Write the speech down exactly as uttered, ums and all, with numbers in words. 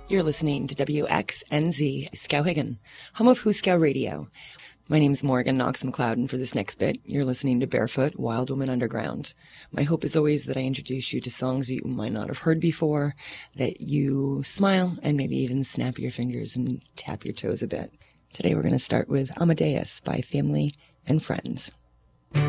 You're listening to W X N Z Skowhegan, home of Huskow Radio. My name's Morgan Knox McLeod, and for this next bit, you're listening to Barefoot, Wild Woman Underground. My hope is always that I introduce you to songs that you might not have heard before, that you smile and maybe even snap your fingers and tap your toes a bit. Today we're going to start with Amadeus by Family and Friends.